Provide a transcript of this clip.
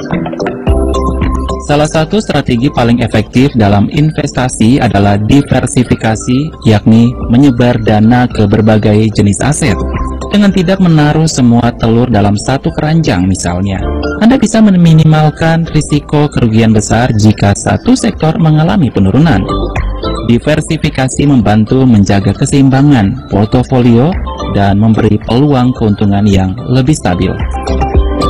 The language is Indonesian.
Salah satu strategi paling efektif dalam investasi adalah diversifikasi, yakni menyebar dana ke berbagai jenis aset. Dengan tidak menaruh semua telur dalam satu keranjang misalnya, Anda bisa meminimalkan risiko kerugian besar jika satu sektor mengalami penurunan. Diversifikasi membantu menjaga keseimbangan portofolio dan memberi peluang keuntungan yang lebih stabil.